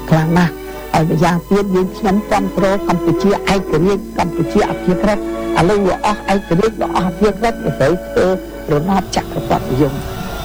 ខ្លាំងណាស់ហើយម្យ៉ាងទៀតយើងខ្ញុំគ្រប់គ្រងកម្ពុជាឯករាជ្យកម្ពុជាអភិក្រិតឥឡូវវាអស់ឯករាជ្យវាអស់អភិក្រិតទៅធ្វើរណបចក្រពត្តិនិយម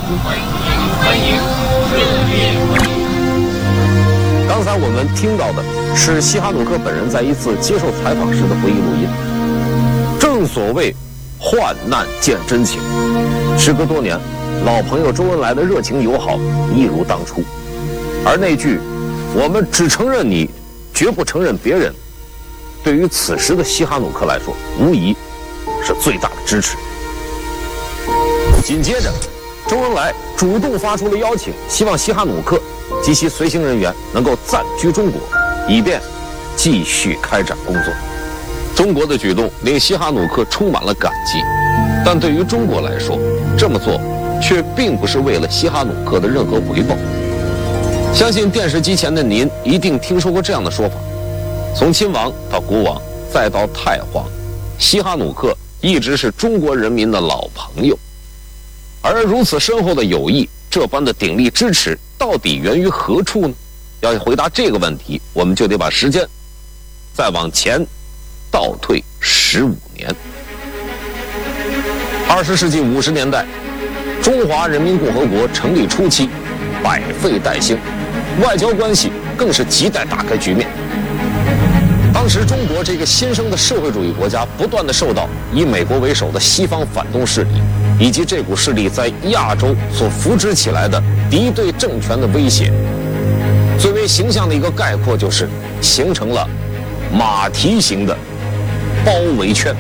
刚才我们听到的是西哈努克本人在一次接受采访时的回忆录音。正所谓患难见真情，时隔多年，老朋友周恩来的热情友好一如当初，而那句“我们只承认你，绝不承认别人”，对于此时的西哈努克来说，无疑是最大的支持。紧接着，周恩来主动发出了邀请，希望西哈努克及其随行人员能够暂居中国，以便继续开展工作。中国的举动令西哈努克充满了感激，但对于中国来说，这么做却并不是为了西哈努克的任何回报。相信电视机前的您一定听说过这样的说法：从亲王到国王，再到太皇，西哈努克一直是中国人民的老朋友。而如此深厚的友谊，这般的鼎力支持，到底源于何处呢？要回答这个问题，我们就得把时间再往前倒退15年。20世纪50年代，中华人民共和国成立初期，百废待兴，外交关系更是亟待打开局面。当时中国这个新生的社会主义国家不断地受到以美国为首的西方反动势力以及这股势力在亚洲所扶植起来的敌对政权的威胁。最为形象的一个概括就是形成了马蹄形的包围圈。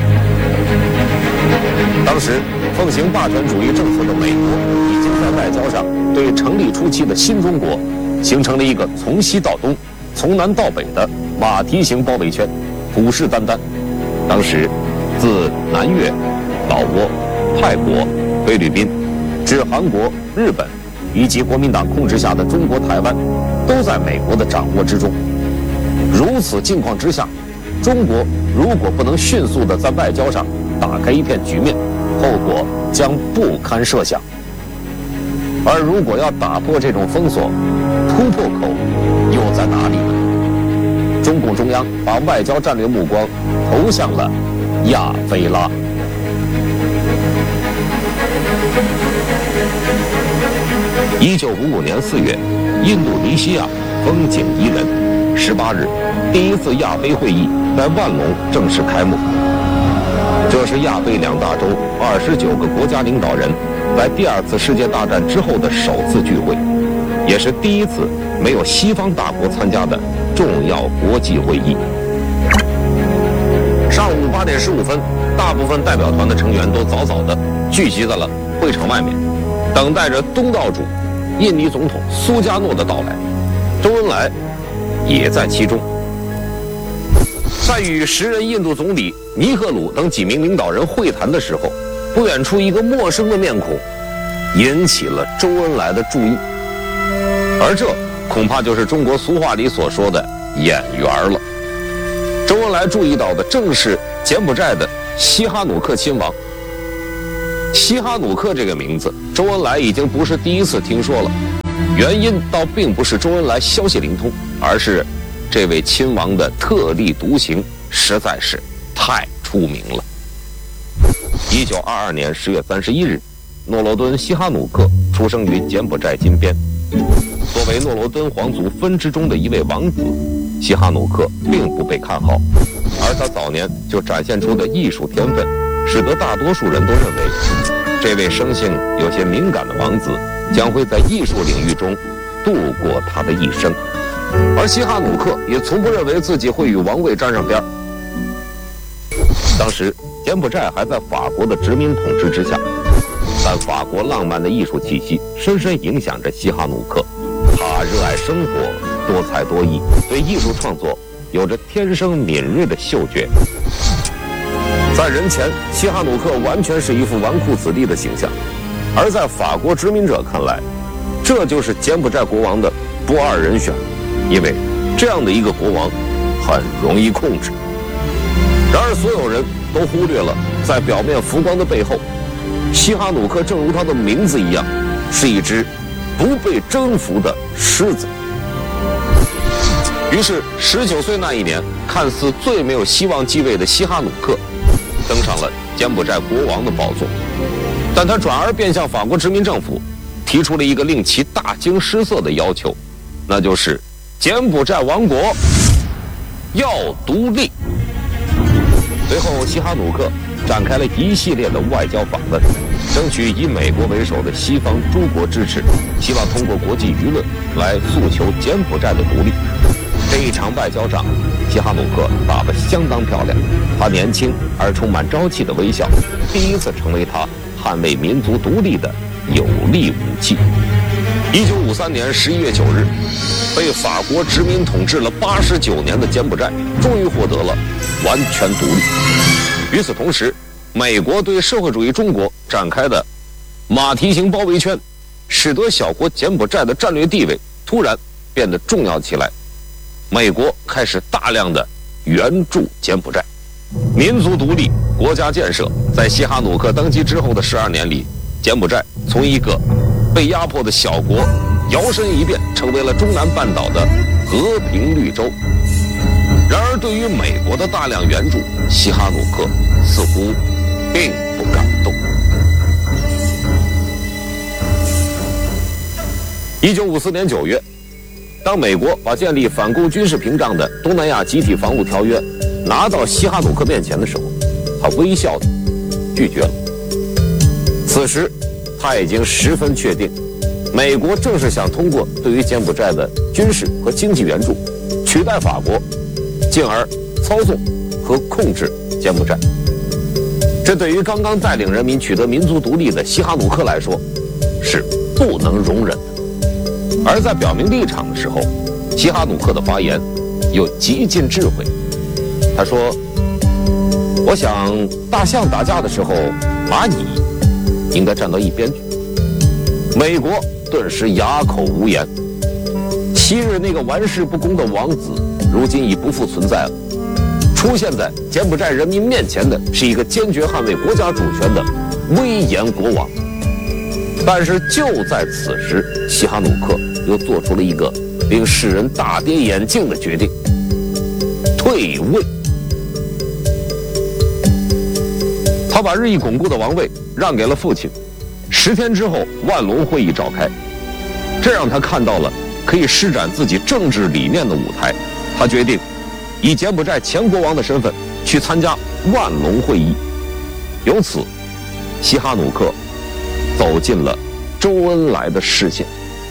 当时奉行霸权主义政策的美国已经在外交上对成立初期的新中国形成了一个从西到东、从南到北的马蹄形包围圈，虎视眈眈。当时自南越、老挝、泰国、菲律宾至韩国、日本以及国民党控制下的中国台湾，都在美国的掌握之中。如此境况之下，中国如果不能迅速地在外交上打开一片局面，后果将不堪设想。而如果要打破这种封锁，突破口又在哪里呢？中共中央把外交战略目光投向了亚非拉。1955年4月，印度尼西亚风景宜人。18日，第一次亚非会议在万隆正式开幕。这是亚非两大洲29个国家领导人在第2次世界大战之后的首次聚会，也是第一次没有西方大国参加的重要国际会议。上午8点15分，大部分代表团的成员都早早地聚集在了会场外面，等待着东道主印尼总统苏加诺的到来。周恩来也在其中。在与时任印度总理尼赫鲁等几名领导人会谈的时候，不远处一个陌生的面孔引起了周恩来的注意，而这恐怕就是中国俗话里所说的眼缘了。周恩来注意到的正是柬埔寨的西哈努克亲王。西哈努克这个名字，周恩来已经不是第一次听说了。原因倒并不是周恩来消息灵通，而是这位亲王的特立独行实在是太出名了。1922年10月31日，诺罗敦·西哈努克出生于柬埔寨金边。作为诺罗敦皇族分支中的一位王子，西哈努克并不被看好，而他早年就展现出的艺术天分，使得大多数人都认为，这位生性有些敏感的王子将会在艺术领域中度过他的一生。而西哈努克也从不认为自己会与王位沾上边。当时柬埔寨还在法国的殖民统治之下，但法国浪漫的艺术气息深深影响着西哈努克。他热爱生活，多才多艺，对艺术创作有着天生敏锐的嗅觉。在人前，西哈努克完全是一副纨绔子弟的形象，而在法国殖民者看来，这就是柬埔寨国王的不二人选，因为这样的一个国王很容易控制。然而所有人都忽略了，在表面浮光的背后，西哈努克正如他的名字一样，是一只不被征服的狮子。 于是19岁那一年，看似最没有希望继位的西哈努克登上了柬埔寨国王的宝座，但他转而便向法国殖民政府提出了一个令其大惊失色的要求，那就是柬埔寨王国要独立。随后，西哈努克展开了一系列的外交访问，争取以美国为首的西方诸国支持，希望通过国际舆论来诉求柬埔寨的独立。这一场外交仗，西哈努克打得相当漂亮，他年轻而充满朝气的微笑，第一次成为他捍卫民族独立的有力武器。1953年11月9日，被法国殖民统治了89年的柬埔寨终于获得了完全独立。与此同时，美国对社会主义中国展开的马蹄形包围圈，使得小国柬埔寨的战略地位突然变得重要起来。美国开始大量的援助柬埔寨，民族独立、国家建设。在西哈努克登基之后的12年里，柬埔寨从一个被压迫的小国，摇身一变成为了中南半岛的和平绿洲。然而，对于美国的大量援助，西哈努克似乎并不感动。1954年9月，当美国把建立反共军事屏障的东南亚集体防务条约拿到西哈努克面前的时候，他微笑地拒绝了。此时，他已经十分确定，美国正是想通过对于柬埔寨的军事和经济援助，取代法国，进而操纵和控制柬埔寨。这对于刚刚带领人民取得民族独立的西哈努克来说，是不能容忍的。而在表明立场的时候，西哈努克的发言有极尽智慧。他说：“我想大象打架的时候，蚂蚁应该站到一边去。”美国顿时哑口无言。昔日那个玩世不恭的王子，如今已不复存在了。出现在柬埔寨人民面前的是一个坚决捍卫国家主权的威严国王。但是就在此时，西哈努克又做出了一个令世人大跌眼镜的决定：退位。他把日益巩固的王位让给了父亲。10天之后，万隆会议召开，这让他看到了可以施展自己政治理念的舞台。他决定以柬埔寨前国王的身份去参加万隆会议。由此，西哈努克走进了周恩来的视线。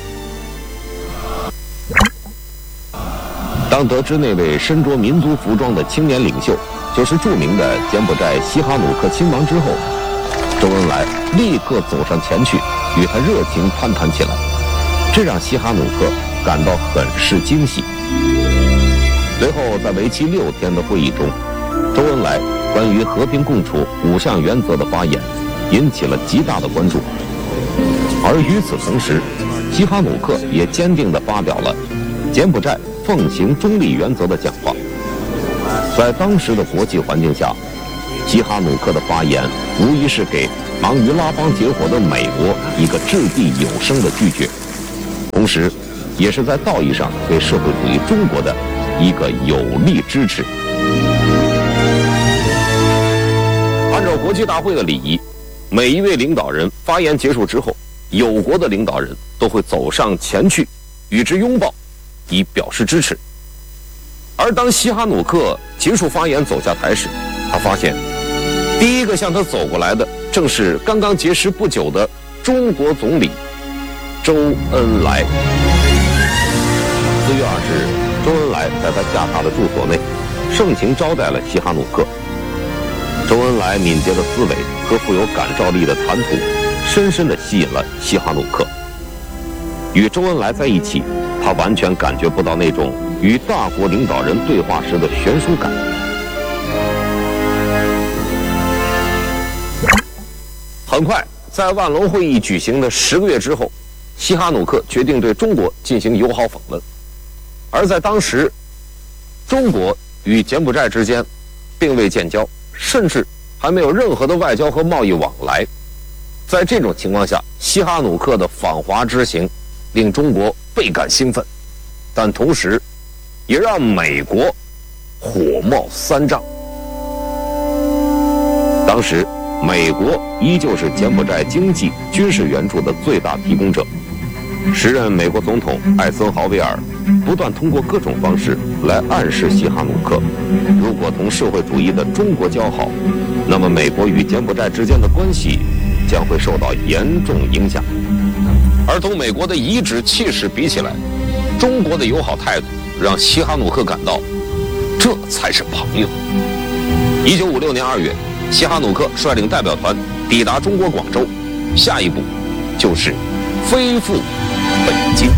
当得知那位身着民族服装的青年领袖就是著名的柬埔寨西哈努克亲王之后，周恩来立刻走上前去与他热情攀谈起来，这让西哈努克感到很是惊喜。随后在为期6天的会议中，周恩来关于和平共处5项原则的发言引起了极大的关注。而与此同时，西哈努克也坚定地发表了柬埔寨奉行中立原则的讲话。在当时的国际环境下，西哈努克的发言无疑是给忙于拉帮结伙的美国一个掷地有声的拒绝，同时也是在道义上对社会主义中国的一个有力支持。按照国际大会的礼仪，每一位领导人发言结束之后，友国的领导人都会走上前去与之拥抱，以表示支持。而当西哈努克结束发言走下台时，他发现第一个向他走过来的正是刚刚结识不久的中国总理周恩来。4月2日，周恩来在他下榻的住所内盛情招待了西哈努克。周恩来敏捷的思维和富有感召力的谈吐深深地吸引了西哈努克。与周恩来在一起，他完全感觉不到那种与大国领导人对话时的悬殊感。很快，在万隆会议举行的10个月之后，西哈努克决定对中国进行友好访问。而在当时，中国与柬埔寨之间并未建交，甚至还没有任何的外交和贸易往来。在这种情况下，西哈努克的访华之行令中国倍感兴奋，但同时也让美国火冒三丈。当时，美国依旧是柬埔寨经济、军事援助的最大提供者。时任美国总统艾森豪威尔不断通过各种方式来暗示西哈努克，如果同社会主义的中国交好，那么美国与柬埔寨之间的关系将会受到严重影响。而同美国的颐指气势比起来，中国的友好态度让西哈努克感到，这才是朋友。1956年2月，西哈努克率领代表团抵达中国广州，下一步就是飞赴北京。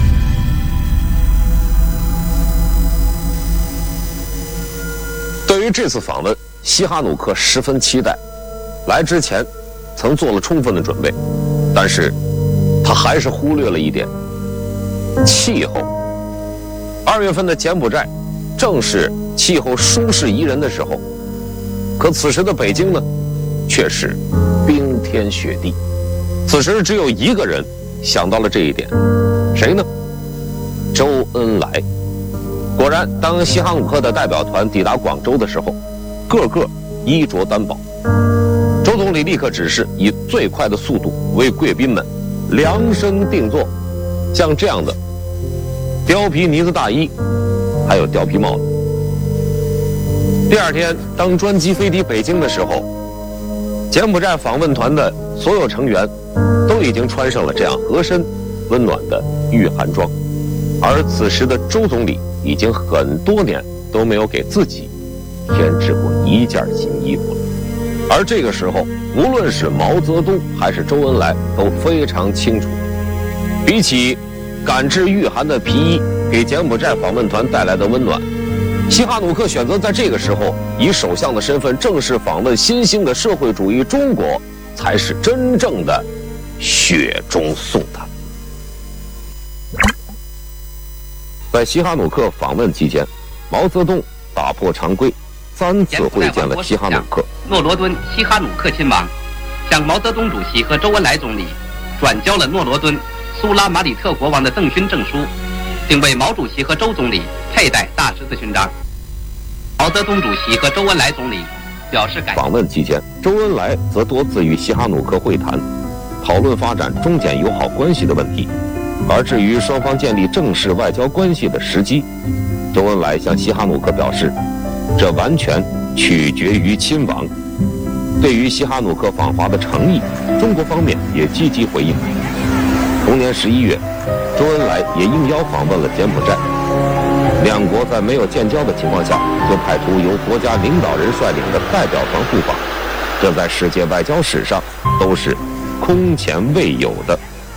对于这次访问，西哈努克十分期待。来之前，曾做了充分的准备，但是他还是忽略了一点：气候。2月份的柬埔寨，正是气候舒适宜人的时候，可此时的北京呢，却是冰天雪地。此时只有一个人想到了这一点，谁呢？周恩来。果然，当西哈努克的代表团抵达广州的时候，个个衣着单薄。周总理立刻指示以最快的速度为贵宾们量身定做，像这样的貂皮呢子大衣，还有貂皮帽子。第二天，当专机飞抵北京的时候，柬埔寨访问团的所有成员都已经穿上了这样合身、温暖的御寒装，而此时的周总理已经很多年都没有给自己添置过一件新衣服了。而这个时候，无论是毛泽东还是周恩来都非常清楚，比起感知御寒的皮衣给柬埔寨访问团带来的温暖，西哈努克选择在这个时候以首相的身份正式访问新兴的社会主义中国，才是真正的雪中送炭。在西哈努克访问期间，毛泽东打破常规，3次会见了西哈努克。 诺罗敦西哈努克亲王向毛泽东主席和周恩来总理转交了诺罗敦苏拉马里特国王的赠勋证书，并为毛主席和周总理佩戴大十字勋章。毛泽东主席和周恩来总理表示感谢。 访问期间，周恩来则多次与西哈努克会谈，讨论发展中柬友好关系的问题。而至于双方建立正式外交关系的时机，周恩来向西哈努克表示，这完全取决于亲王。对于西哈努克访华的诚意，中国方面也积极回应。同年11月，周恩来也应邀访问了柬埔寨。两国在没有建交的情况下，就派出由国家领导人率领的代表团互访，这在世界外交史上都是空前未有的。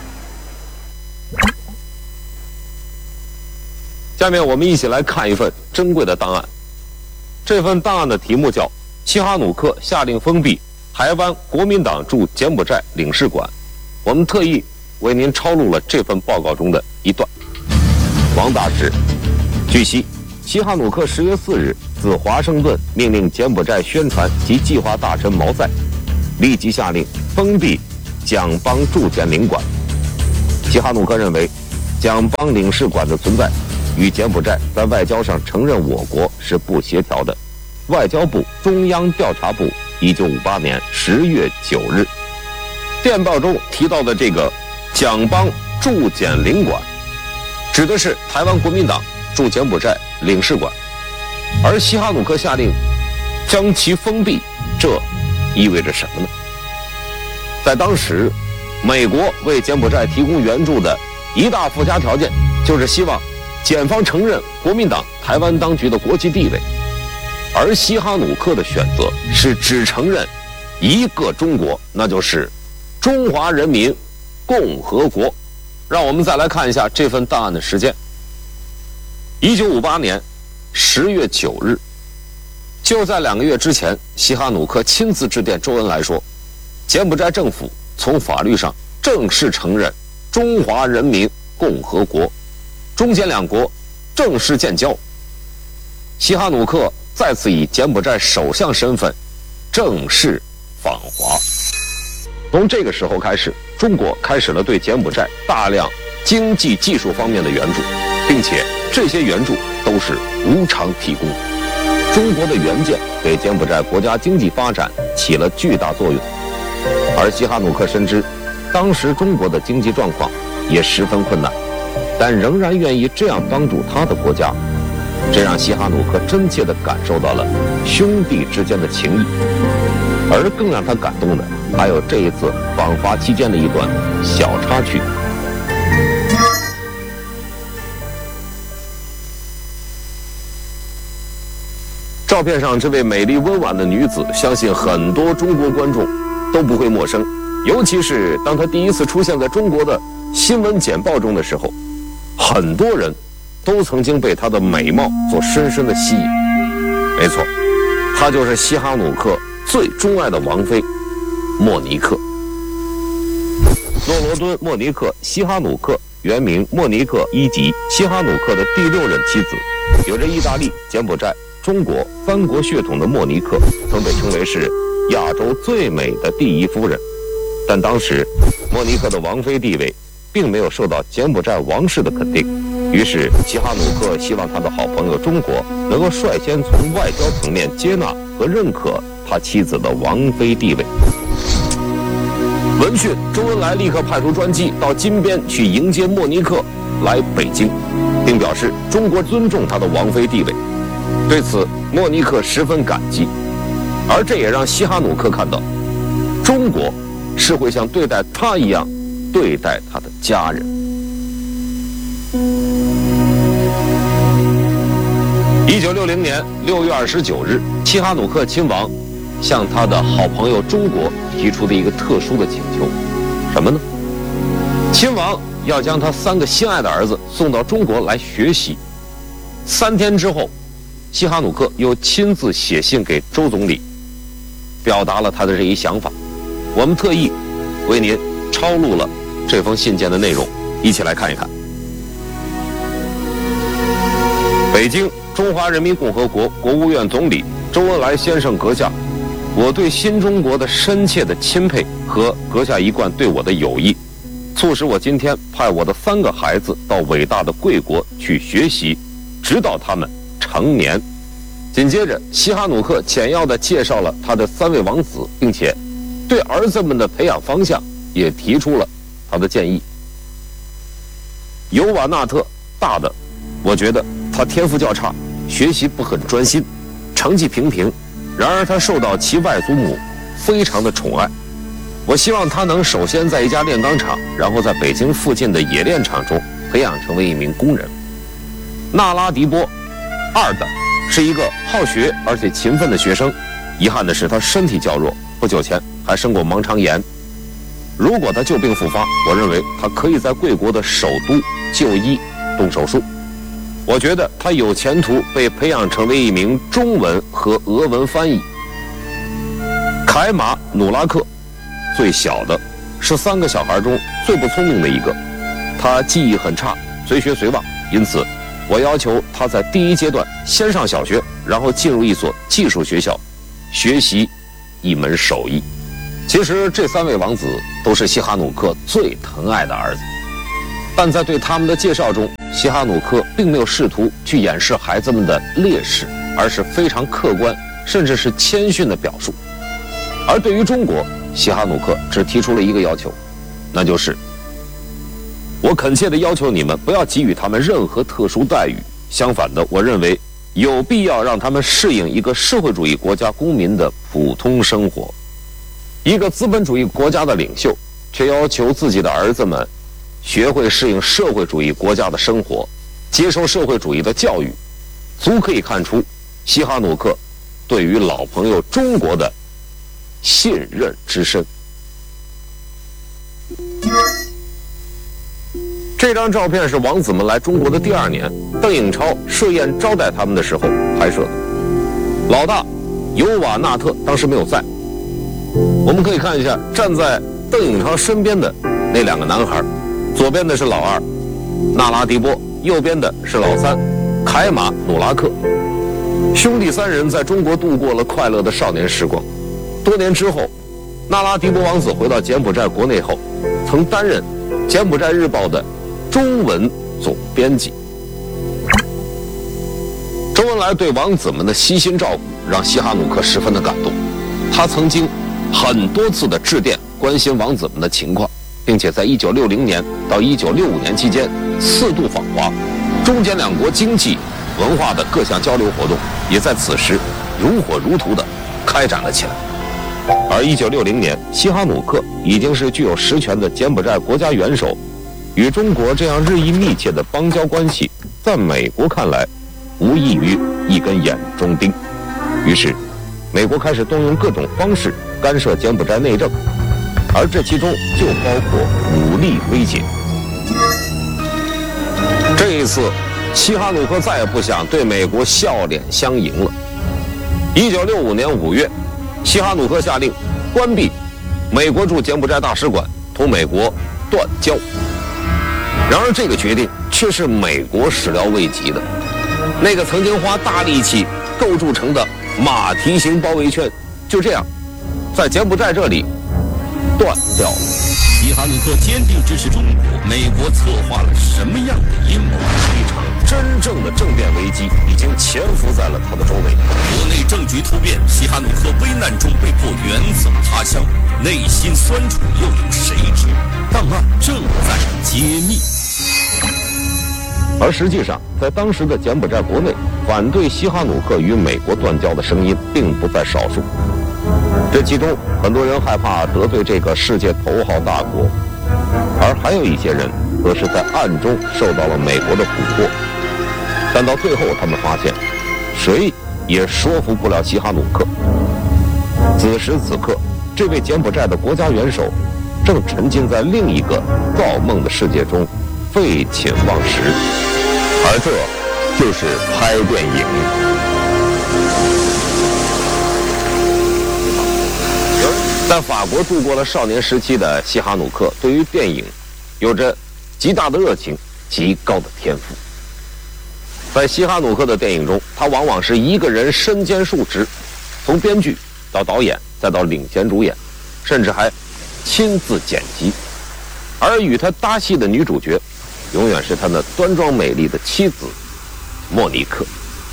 下面我们一起来看一份珍贵的档案。这份档案的题目叫《西哈努克下令封闭台湾国民党驻柬埔寨领事馆》。我们特意为您抄录了这份报告中的一段。王大使，据悉，西哈努克10月4日自华盛顿命令柬埔寨宣传及计划大臣毛赛立即下令封闭蒋邦驻柬领馆。西哈努克认为，蒋邦领事馆的存在与柬埔寨在外交上承认我国是不协调的。外交部中央调查部1958年10月9日电报中提到的这个蒋邦驻柬领馆，指的是台湾国民党驻柬埔寨领事馆，而西哈努克下令将其封闭，这意味着什么呢？在当时，美国为柬埔寨提供援助的一大附加条件，就是希望检方承认国民党台湾当局的国际地位，而西哈努克的选择是只承认一个中国，那就是中华人民共和国。让我们再来看一下这份档案的时间。1958年10月9日，就在2个月之前，西哈努克亲自致电周恩来说，柬埔寨政府从法律上正式承认中华人民共和国，中柬两国正式建交。西哈努克再次以柬埔寨首相身份正式访华。从这个时候开始，中国开始了对柬埔寨大量经济技术方面的援助，并且这些援助都是无偿提供的。中国的援建对柬埔寨国家经济发展起了巨大作用，而西哈努克深知，当时中国的经济状况也十分困难，但仍然愿意这样帮助他的国家，这让西哈努克真切地感受到了兄弟之间的情谊。而更让他感动的，还有这一次访华期间的一段小插曲。照片上这位美丽温婉的女子，相信很多中国观众都不会陌生，尤其是当她第一次出现在中国的新闻简报中的时候，很多人都曾经被她的美貌所深深的吸引。没错，她就是西哈努克最钟爱的王妃莫尼克。诺罗敦·莫尼克·西哈努克，原名莫尼克·伊吉，西哈努克的第6任妻子，有着意大利、柬埔寨、中国3国血统的莫尼克，曾被称为是亚洲最美的第1夫人。但当时，莫尼克的王妃地位并没有受到柬埔寨王室的肯定，于是西哈努克希望他的好朋友中国能够率先从外交层面接纳和认可他妻子的王妃地位。闻讯，周恩来立刻派出专机到金边去迎接莫尼克来北京，并表示中国尊重他的王妃地位。对此，莫尼克十分感激，而这也让西哈努克看到，中国是会像对待他一样对待他的家人。1960年6月29日，西哈努克亲王向他的好朋友中国提出的一个特殊的请求，什么呢？亲王要将他3个心爱的儿子送到中国来学习。3天之后，西哈努克又亲自写信给周总理，表达了他的这一想法。我们特意为您抄录了这封信件的内容，一起来看一看。北京，中华人民共和国国务院总理周恩来先生阁下，我对新中国的深切的钦佩和阁下一贯对我的友谊，促使我今天派我的3个孩子到伟大的贵国去学习，直到他们成年。紧接着，西哈努克简要地介绍了他的3位王子，并且对儿子们的培养方向也提出了他的建议。尤瓦纳特，大的，我觉得他天赋较差，学习不很专心，成绩平平，然而他受到其外祖母非常的宠爱。我希望他能首先在一家炼钢厂，然后在北京附近的冶炼厂中培养成为一名工人。纳拉迪波，二的，是一个好学而且勤奋的学生，遗憾的是他身体较弱，不久前还生过盲肠炎。如果他旧病复发，我认为他可以在贵国的首都就医动手术。我觉得他有前途被培养成为一名中文和俄文翻译。凯马努拉克，最小的，是3个小孩中最不聪明的一个，他记忆很差，随学随忘，因此我要求他在第1阶段先上小学，然后进入一所技术学校，学习一门手艺。其实这3位王子都是西哈努克最疼爱的儿子，但在对他们的介绍中，西哈努克并没有试图去掩饰孩子们的劣势，而是非常客观，甚至是谦逊的表述。而对于中国，西哈努克只提出了一个要求，那就是我恳切地要求你们不要给予他们任何特殊待遇，相反的，我认为有必要让他们适应一个社会主义国家公民的普通生活。一个资本主义国家的领袖却要求自己的儿子们学会适应社会主义国家的生活，接受社会主义的教育，足可以看出西哈努克对于老朋友中国的信任之深。这张照片是王子们来中国的第2年，邓颖超设宴招待他们的时候拍摄的。老大尤瓦纳特当时没有在。我们可以看一下站在邓颖超身边的那2个男孩，左边的是老2纳拉迪波，右边的是老3凯马努拉克。兄弟3人在中国度过了快乐的少年时光。多年之后，纳拉迪波王子回到柬埔寨国内后，曾担任柬埔寨日报的中文总编辑。 周恩来对王子们的悉心照顾，让西哈努克十分的感动。他曾经很多次的致电关心王子们的情况，并且在1960年到1965年期间4度访华，中间两国经济、文化的各项交流活动也在此时如火如荼地开展了起来。而1960年，西哈努克已经是具有实权的柬埔寨国家元首，与中国这样日益密切的邦交关系，在美国看来无异于一根眼中钉。于是美国开始动用各种方式干涉柬埔寨内政，而这其中就包括武力威胁。这一次西哈努克再也不想对美国笑脸相迎了。1965年5月，西哈努克下令关闭美国驻柬埔寨大使馆，同美国断交。然而这个决定却是美国始料未及的，那个曾经花大力气构筑成的马蹄形包围圈，就这样在柬埔寨这里断掉了。 西哈努克坚定支持中国，美国策划了什么样的阴谋？ 一场真正的政变危机已经潜伏在了他的周围。 国内政局突变，西哈努克危难中被迫远走他乡，内心酸楚又有谁知？档案正在揭秘。 而实际上，在当时的柬埔寨国内，反对西哈努克与美国断交的声音并不在少数。这其中，很多人害怕得罪这个世界头号大国，而还有一些人则是在暗中受到了美国的蛊惑。但到最后，他们发现，谁也说服不了西哈努克。此时此刻，这位柬埔寨的国家元首正沉浸在另一个造梦的世界中，废寝忘食，而这就是拍电影。在法国度过了少年时期的西哈努克，对于电影有着极大的热情、极高的天赋。在西哈努克的电影中，他往往是一个人身兼数职，从编剧到导演，再到领衔主演，甚至还亲自剪辑。而与他搭戏的女主角，永远是他那端庄美丽的妻子莫尼克。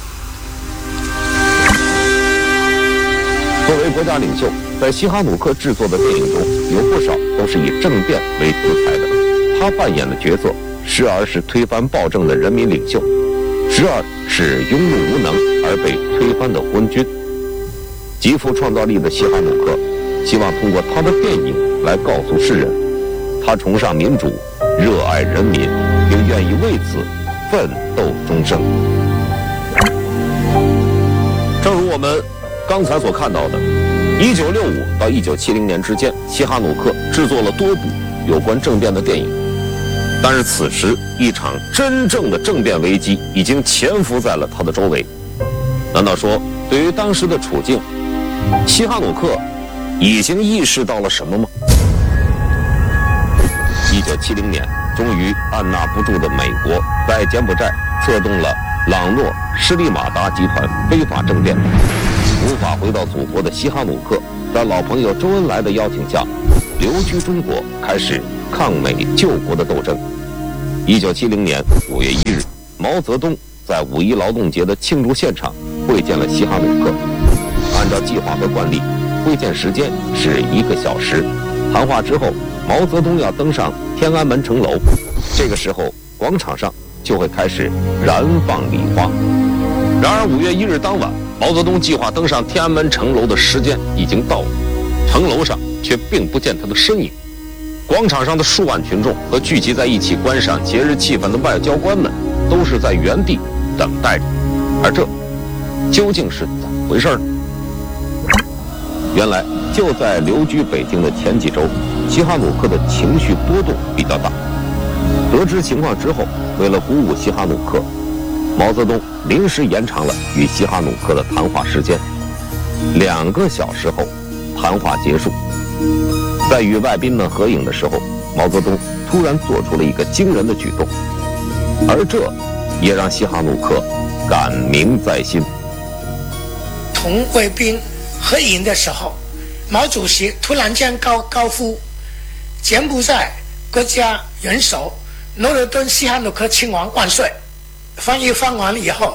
作为国家领袖，在西哈努克制作的电影中，有不少都是以政变为题材的。他扮演的角色，时而是推翻暴政的人民领袖，时而是庸碌无能而被推翻的昏君。极富创造力的西哈努克，希望通过他的电影来告诉世人，他崇尚民主，热爱人民，并愿意为此奋斗终生。正如我们刚才所看到的，1965到1970年之间，西哈努克制作了多部有关政变的电影。但是此时，一场真正的政变危机已经潜伏在了他的周围。难道说，对于当时的处境，西哈努克已经意识到了什么吗？1970年，终于按捺不住的美国在柬埔寨策动了朗诺施利马达集团非法政变。无法回到祖国的西哈努克，在老朋友周恩来的邀请下，留居中国，开始抗美救国的斗争。1970年5月1日，毛泽东在5·1劳动节的庆祝现场会见了西哈努克。按照计划和惯例，会见时间是1个小时。谈话之后，毛泽东要登上天安门城楼，这个时候广场上就会开始燃放礼花。然而5月1日当晚，毛泽东计划登上天安门城楼的时间已经到了，城楼上却并不见他的身影。广场上的数万群众和聚集在一起观赏节日气氛的外交官们，都是在原地等待着。而这究竟是怎么回事呢？原来就在留居北京的前几周，西哈努克的情绪波动比较大。得知情况之后，为了鼓舞西哈努克，毛泽东临时延长了与西哈努克的谈话时间。2个小时后，谈话结束。在与外宾们合影的时候，毛泽东突然做出了一个惊人的举动，而这也让西哈努克感铭在心。 同贵宾合影的时候，毛主席突然间高呼柬埔寨国家元首罗罗敦西哈努克亲王万岁。翻译翻完了以后，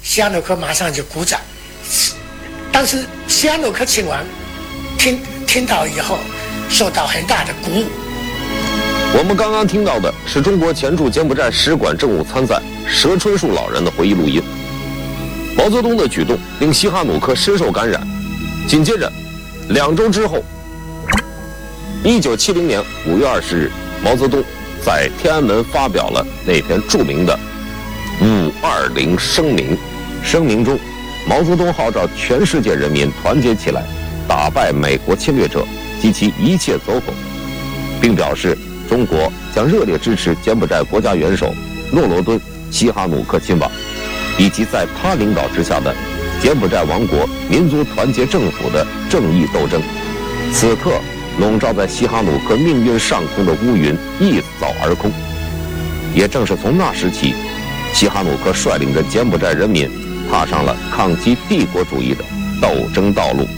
西哈努克马上就鼓掌。当时西哈努克亲王听到以后，受到很大的鼓舞。 我们刚刚听到的是中国前驻柬埔寨使馆政务参赞佘春树老人的回忆录音。毛泽东的举动令西哈努克深受感染。紧接着2周之后，1970年5月20日，毛泽东在天安门发表了那篇著名的520声明。声明中，毛泽东号召全世界人民团结起来，打败美国侵略者及其一切走狗，并表示中国将热烈支持柬埔寨国家元首诺罗敦·西哈努克亲王，以及在他领导之下的柬埔寨王国民族团结政府的正义斗争。此刻笼罩在西哈努克命运上空的乌云一扫而空。也正是从那时起，西哈努克率领着柬埔寨人民踏上了抗击帝国主义的斗争道路。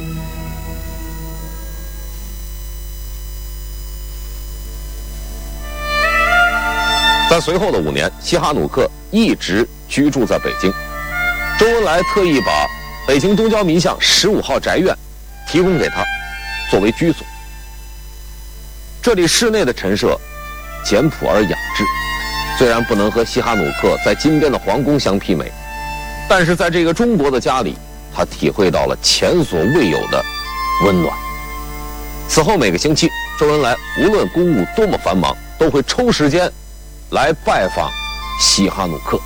在随后的5年，西哈努克一直居住在北京。周恩来特意把北京东交民巷15号宅院提供给他作为居所。这里室内的陈设简朴而雅致，虽然不能和西哈努克在金边的皇宫相媲美，但是在这个中国的家里，他体会到了前所未有的温暖。此后每个星期，周恩来无论公务多么繁忙，都会抽时间来拜访西哈努克。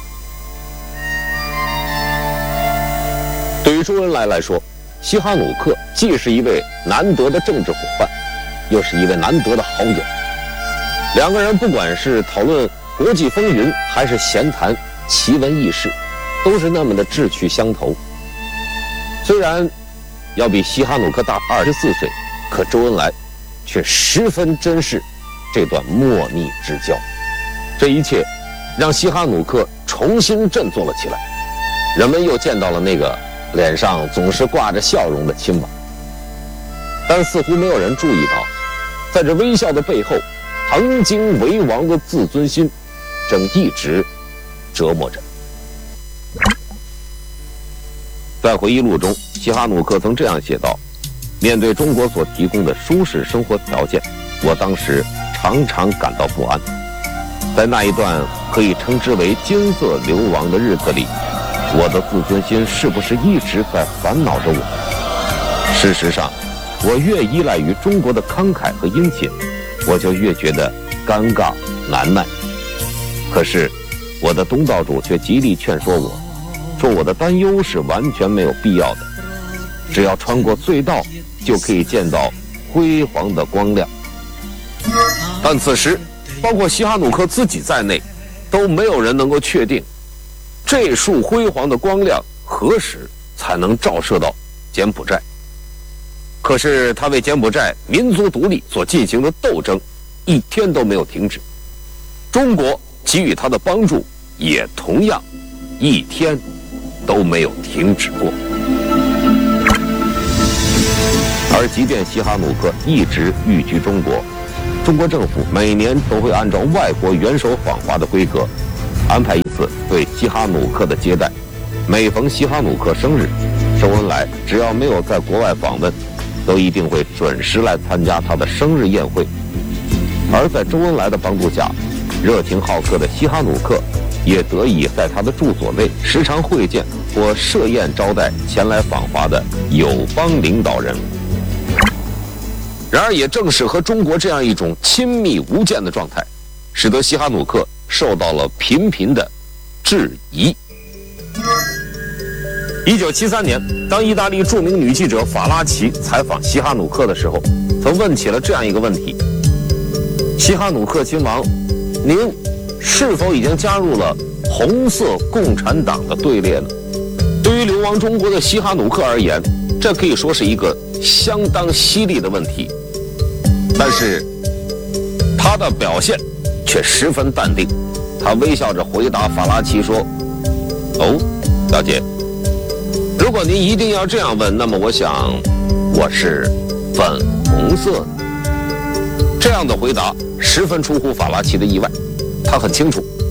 对于周恩来来说，西哈努克既是一位难得的政治伙伴，又是一位难得的好友。两个人不管是讨论国际风云，还是闲谈奇闻异事，都是那么的志趣相投。虽然要比西哈努克大24岁，可周恩来却十分珍视这段莫逆之交。这一切让西哈努克重新振作了起来，人们又见到了那个脸上总是挂着笑容的亲王。但似乎没有人注意到，在这微笑的背后，曾经为王的自尊心正一直折磨着。在回忆录中，西哈努克曾这样写道：面对中国所提供的舒适生活条件，我当时常常感到不安。在那一段可以称之为金色流亡的日子里，我的自尊心是不是一直在烦恼着我？事实上，我越依赖于中国的慷慨和殷勤，我就越觉得尴尬难耐。可是我的东道主却极力劝说我，说我的担忧是完全没有必要的，只要穿过隧道就可以见到辉煌的光亮。但此时包括西哈努克自己在内，都没有人能够确定这束辉煌的光亮何时才能照射到柬埔寨。可是他为柬埔寨民族独立所进行的斗争一天都没有停止，中国给予他的帮助也同样一天都没有停止过。而即便西哈努克一直寓居中国，中国政府每年都会按照外国元首访华的规格，安排一次对西哈努克的接待。每逢西哈努克生日，周恩来只要没有在国外访问，都一定会准时来参加他的生日宴会。而在周恩来的帮助下，热情好客的西哈努克也得以在他的住所内时常会见或设宴招待前来访华的友邦领导人。然而也正是和中国这样一种亲密无间的状态，使得西哈努克受到了频频的质疑。1973年，当意大利著名女记者法拉奇采访西哈努克的时候，曾问起了这样一个问题：西哈努克亲王，您是否已经加入了红色共产党的队列呢？对于流亡中国的西哈努克而言，这可以说是一个相当犀利的问题，但是他的表现却十分淡定。他微笑着回答法拉奇说：哦，小姐，如果您一定要这样问，那么我想我是粉红色的。这样的回答十分出乎法拉奇的意外。他很清楚，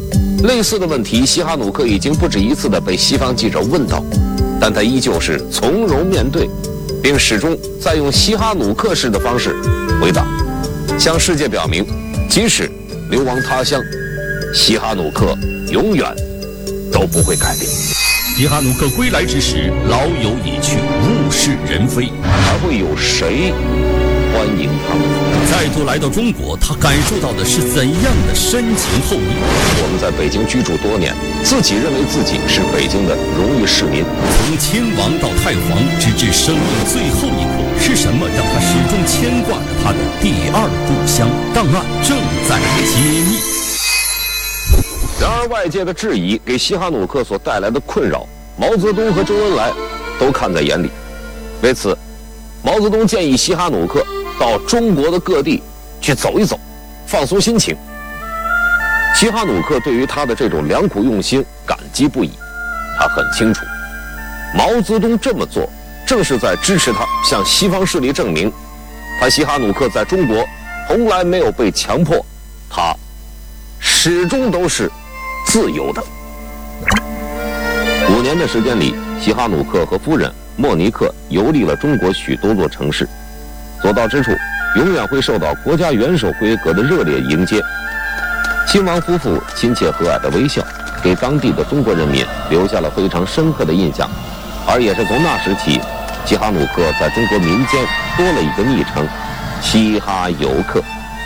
类似的问题，西哈努克已经不止一次地被西方记者问到，但他依旧是从容面对，并始终在用西哈努克式的方式回答，向世界表明，即使流亡他乡，西哈努克永远都不会改变。 西哈努克归来之时，老友已去，物是人非， 还会有谁欢迎他们？ 再度来到中国，他感受到的是怎样的深情厚谊？ 我们在北京居住多年，自己认为自己是北京的荣誉市民。 从亲王到太皇，直至生命最后一刻，是什么让他始终牵挂着他的第二故乡？档案正在揭秘。 然而，外界的质疑给西哈努克所带来的困扰，毛泽东和周恩来都看在眼里。为此，毛泽东建议西哈努克到中国的各地去走一走，放松心情。西哈努克对于他的这种良苦用心感激不已。他很清楚，毛泽东这么做正是在支持他向西方势力证明，他西哈努克在中国从来没有被强迫，他始终都是自由的。5年的时间里，西哈努克和夫人莫尼克游历了中国许多座城市，所到之处永远会受到国家元首规格的热烈迎接。亲王夫妇亲切和蔼的微笑，给当地的中国人民留下了非常深刻的印象，而也是从那时起，西哈努克在中国民间多了一个昵称——西哈游客。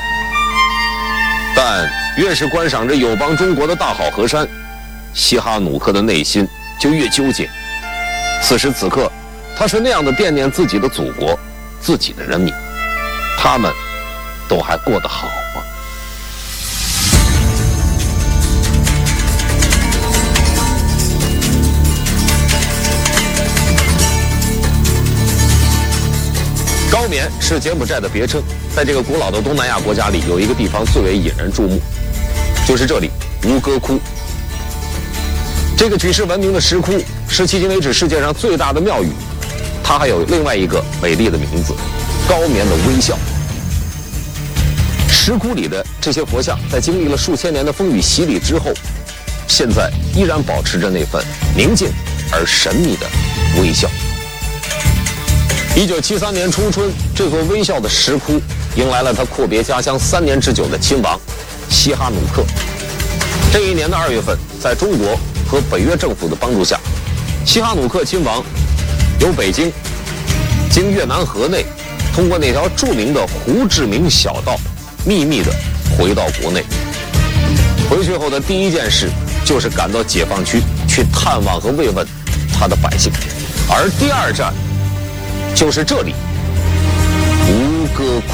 但越是观赏着友邦中国的大好河山，西哈努克的内心就越纠结。此时此刻，他是那样的惦念自己的祖国，自己的人民，他们都还过得好吗？高棉是柬埔寨的别称，在这个古老的东南亚国家里，有一个地方最为引人注目，就是这里吴哥窟。这个举世闻名的石窟是迄今为止世界上最大的庙宇，它还有另外一个美丽的名字——高棉的微笑。石窟里的这些佛像，在经历了数千年的风雨洗礼之后，现在依然保持着那份宁静而神秘的微笑。1973年初春，这座微笑的石窟迎来了他阔别家乡3年之久的亲王西哈努克。这一年的2月份，在中国和北约政府的帮助下，西哈努克亲王由北京经越南河内，通过那条著名的胡志明小道，秘密地回到国内。回去后的第一件事就是赶到解放区去探望和慰问他的百姓，而第二站就是这里，吴哥窟。